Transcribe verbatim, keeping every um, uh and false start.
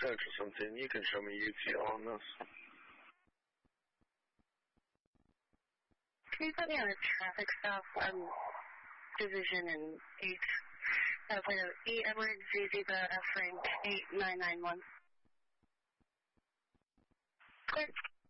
search or something, you can show me U T R on this. Can you put me on a traffic stop? Um, division in eight. Uh, wait, no, eight Edward Z Zebra F rank eight nine nine one. Clear.